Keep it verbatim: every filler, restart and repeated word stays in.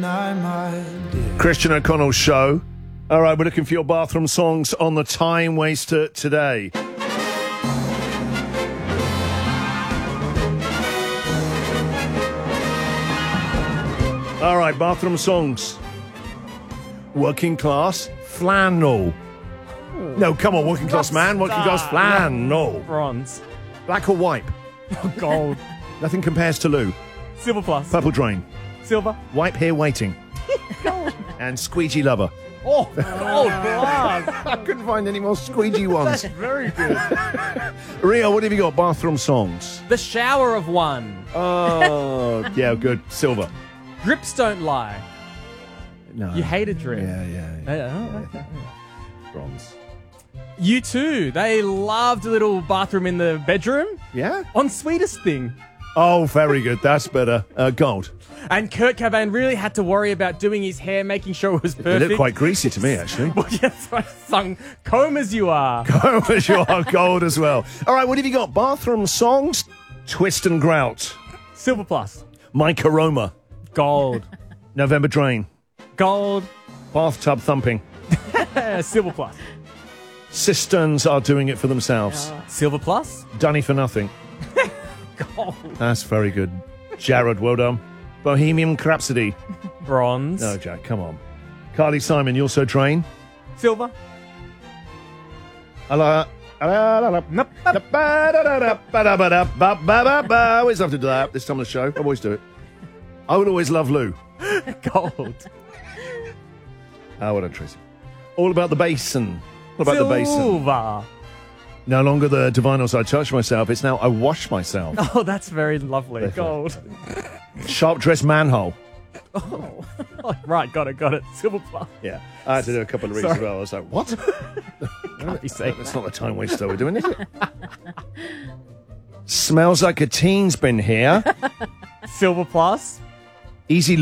deny my dear. Christian O'Connell's show. All right, we're looking for your bathroom songs on the Time Waster today. All right, bathroom songs. Working class flannel. No, come on, working class man, working class flannel. Bronze. Black or white? Gold. Nothing compares to Lou. Silver plus. Purple drain. Silver. Wipe here waiting. And squeegee lover. Oh, gold glass. I couldn't find any more squeegee ones. That's very good. Rio, what have you got? Bathroom songs. The shower of one. Oh, yeah, good. Silver. Drips don't lie. No. You hate a drip. Yeah, yeah. yeah. Yeah, oh, okay. Bronze. You too. They loved a little bathroom in the bedroom. Yeah? On Sweetest Thing. Oh, very good. That's better. Uh, gold. And Kurt Cobain really had to worry about doing his hair, making sure it was They perfect. look quite greasy to me, actually. Well, yes, I sung Comb As You Are. Oh, you are gold as well. All right, what have you got? Bathroom songs. Twist and Grout. Silver plus. Mike Aroma. Gold. November Drain. Gold. Bathtub Thumping. Silver plus. Cisterns are doing it for themselves. Silver plus. Dunny for nothing. Gold. That's very good. Jared, well done. Bohemian Rhapsody. Bronze. No, Jack, come on. Carly Simon, you also drain. Silver. Hello. Nope. I always love to do that this time of the show. I always do it. I would always love Lou. Gold. Oh, well done, Tracy. All about the basin. What about the basin? Silver. No longer the divinals I touch myself. It's now I wash myself. Oh, that's very lovely. Gold. Sharp dressed manhole. Oh. Right, got it, got it. Silver plus. Yeah. I had to do a couple of reads as Sorry. well. I was like, what? Can't be saying That's not the time waster we're doing, is it? Smells like a teen's been here. Silver plus. Easy